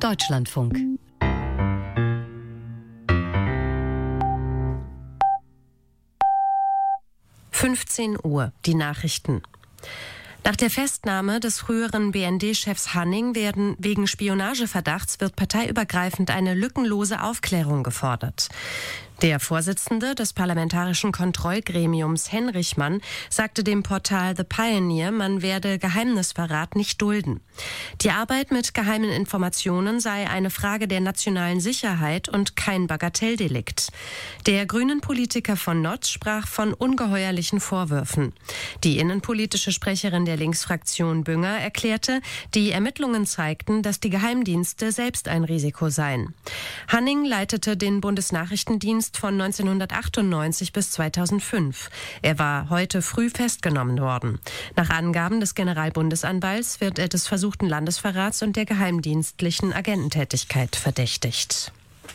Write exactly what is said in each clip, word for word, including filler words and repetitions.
Deutschlandfunk. fünfzehn Uhr, die Nachrichten. Nach der Festnahme des früheren B N D-Chefs Hanning werden wegen Spionageverdachts wird parteiübergreifend eine lückenlose Aufklärung gefordert. Der Vorsitzende des Parlamentarischen Kontrollgremiums Henrichmann sagte dem Portal The Pioneer, man werde Geheimnisverrat nicht dulden. Die Arbeit mit geheimen Informationen sei eine Frage der nationalen Sicherheit und kein Bagatelldelikt. Der grünen Politiker von Notz sprach von ungeheuerlichen Vorwürfen. Die innenpolitische Sprecherin der Linksfraktion Bünger erklärte, die Ermittlungen zeigten, dass die Geheimdienste selbst ein Risiko seien. Hanning leitete den Bundesnachrichtendienst von neunzehnhundertachtundneunzig bis zweitausendfünf. Er war heute früh festgenommen worden. Nach Angaben des Generalbundesanwalts wird er des versuchten Landesverrats und der geheimdienstlichen Agententätigkeit verdächtigt.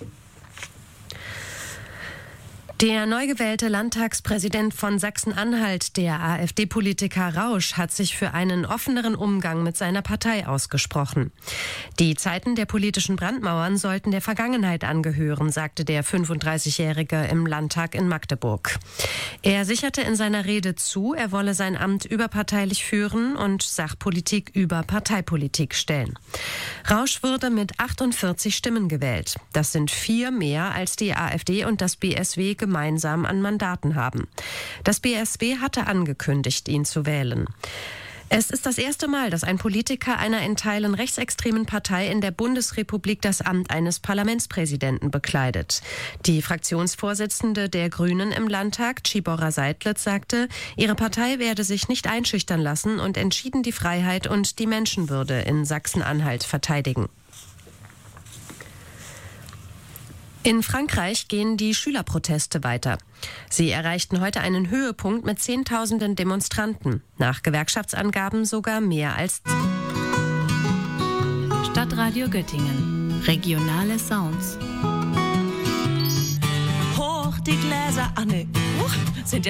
Der neu gewählte Landtagspräsident von Sachsen-Anhalt, der AfD-Politiker Rausch, hat sich für einen offeneren Umgang mit seiner Partei ausgesprochen. Die Zeiten der politischen Brandmauern sollten der Vergangenheit angehören, sagte der fünfunddreißigjährige im Landtag in Magdeburg. Er sicherte in seiner Rede zu, er wolle sein Amt überparteilich führen und Sachpolitik über Parteipolitik stellen. Rausch wurde mit achtundvierzig Stimmen gewählt. Das sind vier mehr als die AfD und das B S W gemeinsam an Mandaten haben. Das B S W hatte angekündigt, ihn zu wählen. Es ist das erste Mal, dass ein Politiker einer in Teilen rechtsextremen Partei in der Bundesrepublik das Amt eines Parlamentspräsidenten bekleidet. Die Fraktionsvorsitzende der Grünen im Landtag, Tschibora Seidlitz, sagte, ihre Partei werde sich nicht einschüchtern lassen und entschieden die Freiheit und die Menschenwürde in Sachsen-Anhalt verteidigen. In Frankreich gehen die Schülerproteste weiter. Sie erreichten heute einen Höhepunkt mit Zehntausenden Demonstranten. Nach Gewerkschaftsangaben sogar mehr als... Stadtradio Göttingen. Regionale Sounds. Hoch die Gläser, Anne. Huch, sind ja